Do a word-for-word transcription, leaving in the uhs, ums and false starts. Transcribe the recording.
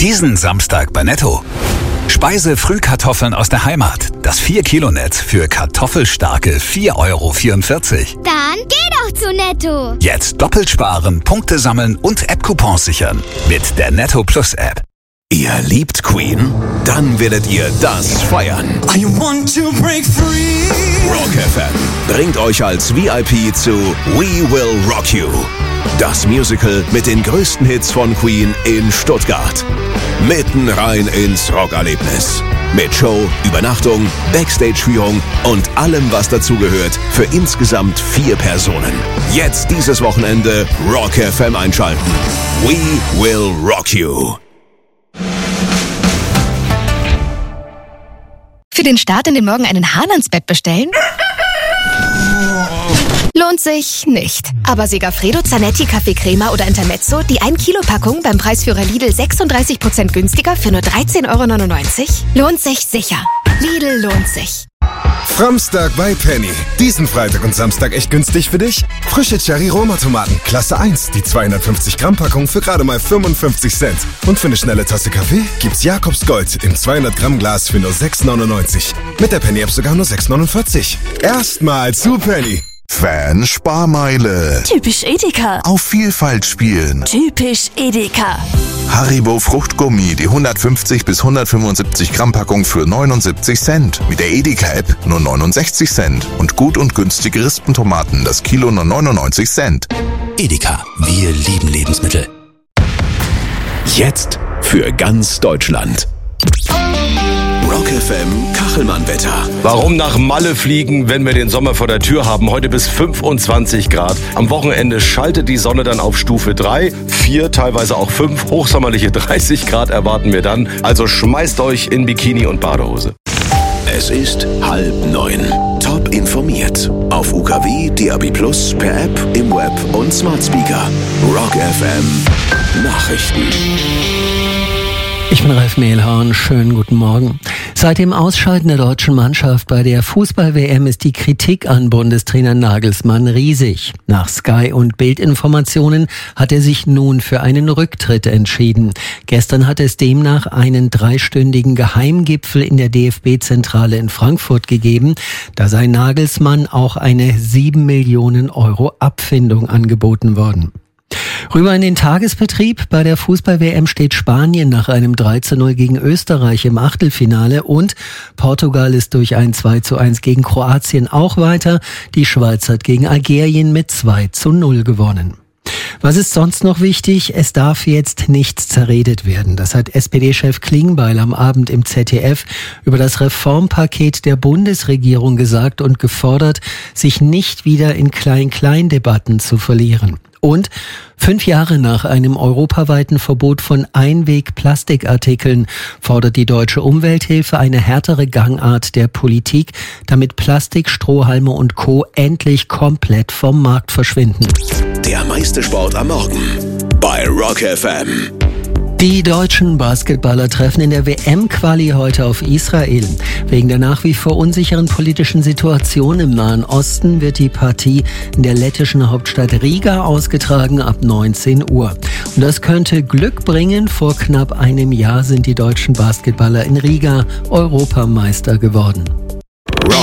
Diesen Samstag bei Netto. Speise-Frühkartoffeln aus der Heimat. Das vier Kilo Netz für kartoffelstarke vier Euro vierundvierzig. Dann geh doch zu Netto. Jetzt doppelt sparen, Punkte sammeln und App-Coupons sichern. Mit der Netto Plus App. Ihr liebt Queen? Dann werdet ihr das feiern. I want to break free. Rock F M bringt euch als V I P zu We Will Rock You. Das Musical mit den größten Hits von Queen in Stuttgart. Mitten rein ins Rockerlebnis. Mit Show, Übernachtung, Backstage-Führung und allem, was dazugehört, für insgesamt vier Personen. Jetzt dieses Wochenende Rock F M einschalten. We Will Rock You. Für den Start in den Morgen einen Hahn ans Bett bestellen? Lohnt sich nicht. Aber Segafredo, Zanetti, Kaffeecrema oder Intermezzo, die ein Kilo Packung beim Preisführer Lidl sechsunddreißig Prozent günstiger für nur dreizehn Euro neunundneunzig? Lohnt sich sicher. Lidl lohnt sich. Framstag bei Penny. Diesen Freitag und Samstag echt günstig für dich? Frische Cherry-Roma-Tomaten, Klasse eins, die zweihundertfünfzig Gramm Packung für gerade mal fünfundfünfzig Cent. Und für eine schnelle Tasse Kaffee gibt's Jakobs Gold im zweihundert Gramm Glas für nur sechs neunundneunzig. Mit der Penny-App sogar nur sechs neunundvierzig. Erstmal zu Penny. Fan-Sparmeile. Typisch Edeka. Auf Vielfalt spielen. Typisch Edeka. Haribo Fruchtgummi, die hundertfünfzig bis hundertfünfundsiebzig Gramm Packung für neunundsiebzig Cent. Mit der Edeka-App nur neunundsechzig Cent. Und gut und günstige Rispentomaten, das Kilo nur neunundneunzig Cent. Edeka, wir lieben Lebensmittel. Jetzt für ganz Deutschland. Rock F M Kachelmann-Wetter. Warum nach Malle fliegen, wenn wir den Sommer vor der Tür haben? Heute bis fünfundzwanzig Grad. Am Wochenende schaltet die Sonne dann auf Stufe drei, vier, teilweise auch fünf. Hochsommerliche dreißig Grad erwarten wir dann. Also schmeißt euch in Bikini und Badehose. Es ist halb neun. Top informiert. Auf U K W, D A B plus, per App, im Web und Smart Speaker. Rock F M Nachrichten. Ich bin Ralf Mehlhorn, schönen guten Morgen. Seit dem Ausscheiden der deutschen Mannschaft bei der Fußball-W M ist die Kritik an Bundestrainer Nagelsmann riesig. Nach Sky und Bildinformationen hat er sich nun für einen Rücktritt entschieden. Gestern hat es demnach einen dreistündigen Geheimgipfel in der D F B-Zentrale in Frankfurt gegeben. Da sei Nagelsmann auch eine sieben Millionen Euro Abfindung angeboten worden. Rüber in den Tagesbetrieb. Bei der Fußball-W M steht Spanien nach einem drei zu null gegen Österreich im Achtelfinale und Portugal ist durch ein zwei zu eins gegen Kroatien auch weiter. Die Schweiz hat gegen Algerien mit zwei zu null gewonnen. Was ist sonst noch wichtig? Es darf jetzt nichts zerredet werden. Das hat S P D-Chef Klingbeil am Abend im Z D F über das Reformpaket der Bundesregierung gesagt und gefordert, sich nicht wieder in Klein-Klein-Debatten zu verlieren. Und fünf Jahre nach einem europaweiten Verbot von Einweg-Plastikartikeln fordert die Deutsche Umwelthilfe eine härtere Gangart der Politik, damit Plastik, Strohhalme und Co. endlich komplett vom Markt verschwinden. Der meiste Sport am Morgen bei Rock F M. Die deutschen Basketballer treffen in der W M-Quali heute auf Israel. Wegen der nach wie vor unsicheren politischen Situation im Nahen Osten wird die Partie in der lettischen Hauptstadt Riga ausgetragen ab neunzehn Uhr. Und das könnte Glück bringen. Vor knapp einem Jahr sind die deutschen Basketballer in Riga Europameister geworden.